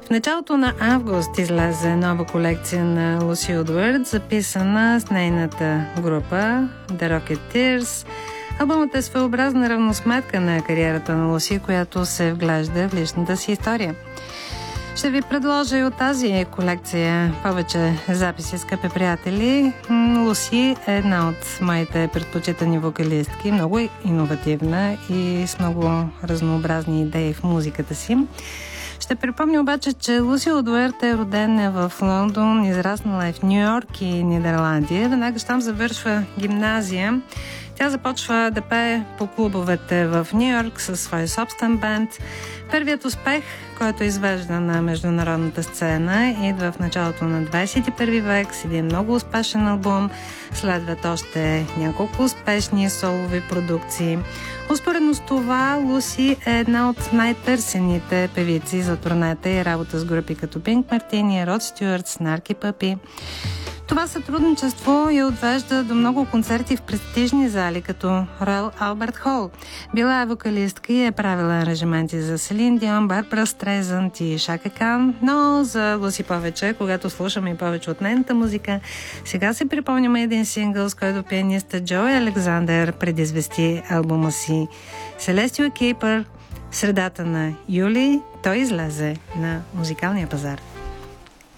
В началото на август излезе нова колекция на Lucy Woodward, записана с нейната група The Rocketeers. Албумът е своеобразна равносметка на кариерата на Луси, която се вглежда в личната си история. Ще ви предложа и от тази колекция повече записи, скъпи приятели. Луси е една от моите предпочитани вокалистки, много иновативна и с много разнообразни идеи в музиката си. Ще припомня обаче, че Луси Woodward е родена в Лондон, израснала е в Ню-Йорк и Нидерландия. Веднага щом завършва гимназия, тя започва да пее по клубовете в Ню-Йорк със свой собствен бенд. Първият успех, който извежда на международната сцена, идва в началото на 21 век с един много успешен албум. Следват още няколко успешни солови продукции. Успоредно с това, Луси е една от най-търсените певици за турнета и работа с групи като Pink Martini, Род Стюарт, Snarky Puppy. Това сътрудничество я отвежда до много концерти в престижни зали, като Royal Albert Hall. Била е вокалистка и е правила аранжименти за Селин Дион, Барбара Стрейзънд и Шака Кан, но за Луси повече, когато слушаме и повече от нейната музика. Сега се припомняме един сингъл, с който пианиста Джои Александър предизвести албума си Celestial Keeper. В средата на юли той излезе на музикалния пазар.